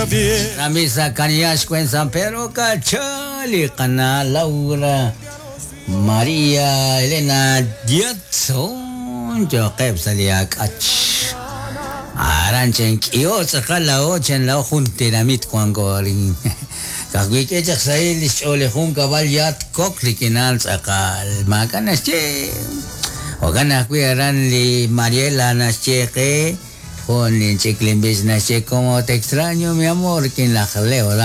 La misa Caniash en San Pedro Cachali, Cana Laura, María Elena Dietson, Joqueb Saliak Ach. Aranchen Kio, Sakala Ochen, la Juntiramit Quangorin. Kagwike Jaxail, Ole Junca Valiat, Cocklikinal, Sakal, Macanache. Ogana Cuiaran li Mariela Nacheque. Con el chicle business, como te extraño, mi amor, quien la jaleo.